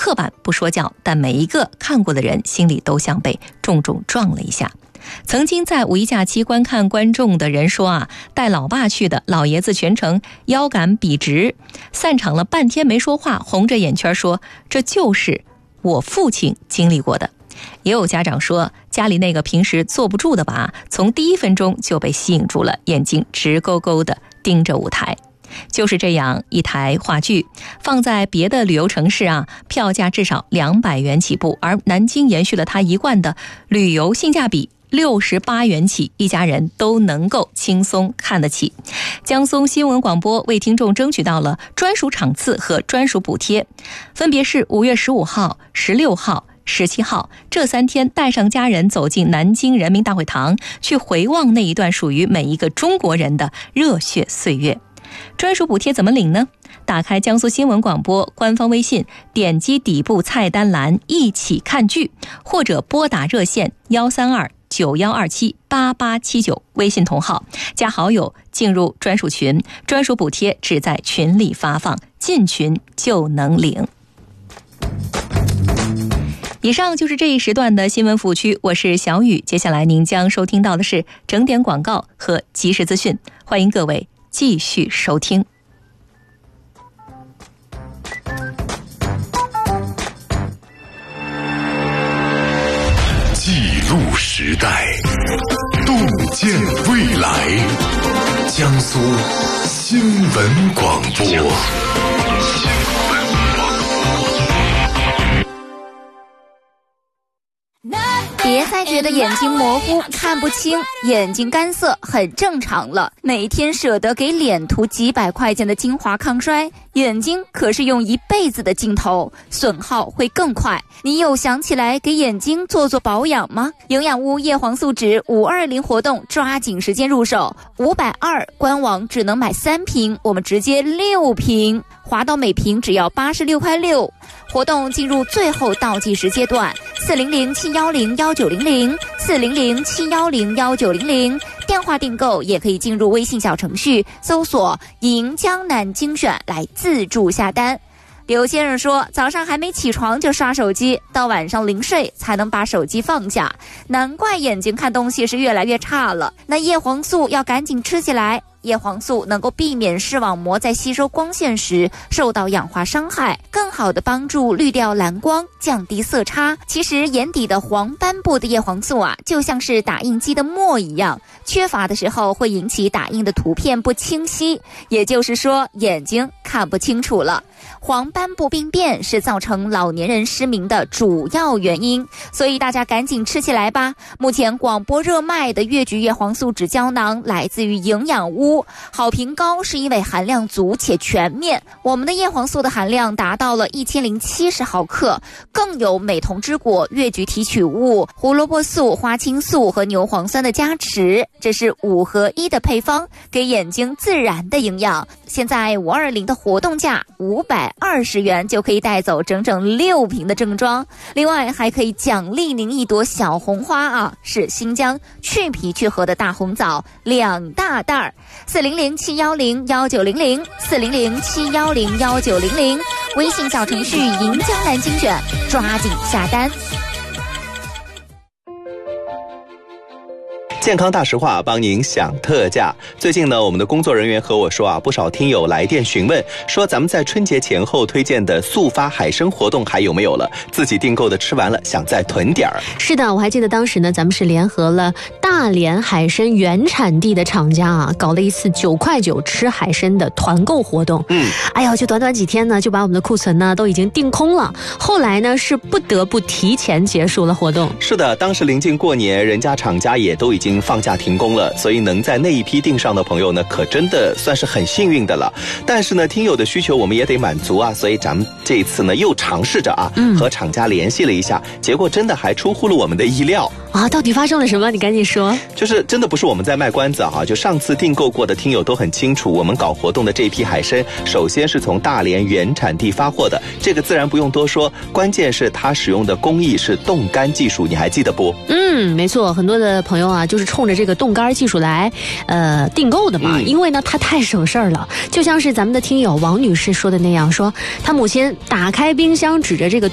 刻板不说教，但每一个看过的人心里都像被重重撞了一下。曾经在五一假期观看观众的人说带老爸去的老爷子全程腰杆笔直，散场了半天没说话，红着眼圈说这就是我父亲经历过的。也有家长说家里那个平时坐不住的娃，从第1分钟就被吸引住了，眼睛直勾勾地盯着舞台。就是这样一台话剧放在别的旅游城市票价至少200元起步，而南京延续了它一贯的旅游性价比，68元起，一家人都能够轻松看得起。江苏新闻广播为听众争取到了专属场次和专属补贴，分别是5月15号、16号、17号这3天，带上家人走进南京人民大会堂，去回望那一段属于每一个中国人的热血岁月。专属补贴怎么领呢？打开江苏新闻广播官方微信，点击底部菜单栏一起看剧，或者拨打热线13291278879微信同号，加好友进入专属群，专属补贴只在群里发放，进群就能领。以上就是这一时段的新闻服务区，我是小雨。接下来您将收听到的是整点广告和即时资讯，欢迎各位继续收听。 记录时代，洞见未来。江苏新闻广播。 别再觉得眼睛模糊看不清，眼睛干涩很正常了。每天舍得给脸涂几百块钱的精华抗衰，眼睛可是用一辈子的镜头，损耗会更快。你有想起来给眼睛做保养吗？营养屋叶黄素酯520活动，抓紧时间入手，520官网只能买3瓶，我们直接6瓶，划到每瓶只要86.6块。活动进入最后倒计时阶段，400-710-1900，400-710-1900，电话订购也可以进入微信小程序搜索银江南精选来自助下单。刘先生说，早上还没起床就刷手机，到晚上临睡才能把手机放下，难怪眼睛看东西是越来越差了。那叶黄素要赶紧吃起来，叶黄素能够避免视网膜在吸收光线时受到氧化伤害，更好的帮助滤掉蓝光，降低色差。其实眼底的黄斑部的叶黄素就像是打印机的墨一样，缺乏的时候会引起打印的图片不清晰，也就是说眼睛看不清楚了。黄斑部病变是造成老年人失明的主要原因，所以大家赶紧吃起来吧。目前广播热卖的越橘叶黄素酯胶囊来自于营养屋，好评高是因为含量足且全面。我们的叶黄素的含量达到了1070毫克，更有美瞳之果、越橘提取物、胡萝卜素、花青素和牛磺酸的加持，这是5合1的配方，给眼睛自然的营养。现在520的活动价520元就可以带走整整6瓶的正装，另外还可以奖励您一朵小红花是新疆去皮去核的大红枣2大袋，400-710-1900，400-710-1900，微信小程序银江南精选，抓紧下单。 健康大实话，帮您享特价。最近呢，我们的工作人员和我说不少听友来电询问，说咱们在春节前后推荐的速发海参活动还有没有了？自己订购的吃完了，想再囤点儿。 是的，我还记得当时呢，咱们是联合了大连海参原产地的厂家搞了一次9块9吃海参的团购活动。哎呀，就短短几天呢，就把我们的库存呢都已经订空了。后来呢，是不得不提前结束了活动。 是的，当时临近过年，人家厂家也都已经放假停工了，所以能在那一批订上的朋友呢，可真的算是很幸运的了。但是呢，听友的需求我们也得满足所以咱们这一次呢又尝试着和厂家联系了一下，结果真的还出乎了我们的意料到底发生了什么？你赶紧说。 就是真的不是我们在卖关子就上次订购过的听友都很清楚，我们搞活动的这批海参首先是从大连原产地发货的，这个自然不用多说，关键是它使用的工艺是冻干技术，你还记得不？ 没错，很多的朋友就是冲着这个冻干技术来订购的嘛，因为呢它太省事儿了。就像是咱们的听友王女士说的那样，说她母亲打开冰箱指着这个